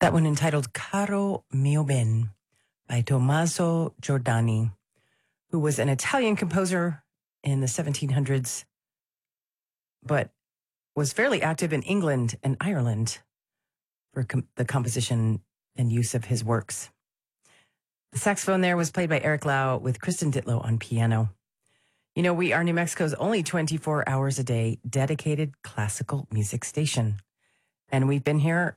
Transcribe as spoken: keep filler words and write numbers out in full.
That one entitled Caro mio ben by Tommaso Giordani, who was an Italian composer in the seventeen hundreds, but was fairly active in England and Ireland for com- the composition and use of his works. The saxophone there was played by Eric Lau with Kristen Ditlow on piano. You know, we are New Mexico's only twenty-four hours a day dedicated classical music station. And we've been here